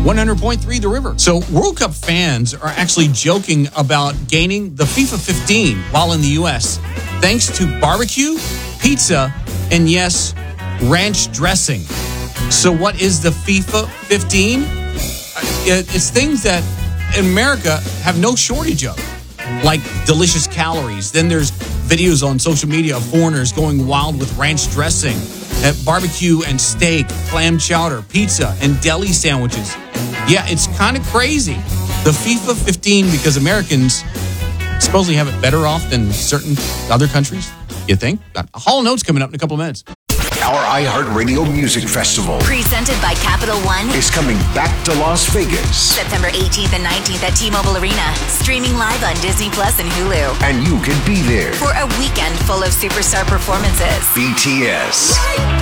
100.3 The River. So World Cup fans are actually joking about gaining the FIFA 15 while in the U.S. thanks to barbecue, pizza, and yes, ranch dressing. So what is the FIFA 15? It's things that in America have no shortage of, like delicious calories. Then there's videos on social media of foreigners going wild with ranch dressing, at barbecue and steak, clam chowder, pizza, and deli sandwiches. Yeah, it's kind of crazy. The FIFA 15, because Americans supposedly have it better off than certain other countries. You think? Got Hall & Oates coming up in a couple of minutes. Our iHeartRadio Music Festival, presented by Capital One, is coming back to Las Vegas. September 18th and 19th at T-Mobile Arena. Streaming live on Disney Plus and Hulu. And you can be there For a weekend full of superstar performances. BTS,